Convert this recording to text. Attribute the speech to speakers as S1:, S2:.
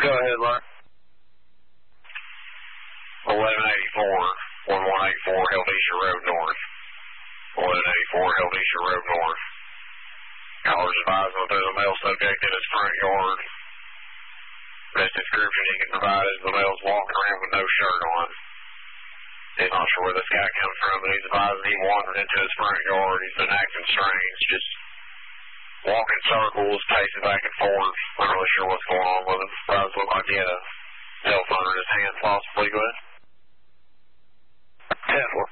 S1: Go ahead, Larry.
S2: 1184, 1184, Helvetia Road North. 1184, Helvetia Road North. Caller's advising that there's a male subject in his front yard. Best description he can provide is the male's walking around with no shirt on. He's not sure where this guy comes from, but he's advising he wandered into his front yard. He's been acting strange, just walking circles, pacing back and forth. Not really sure what's going on with him. Does look like he had a cell phone in his hand, possibly. Go ahead.
S1: 10-4.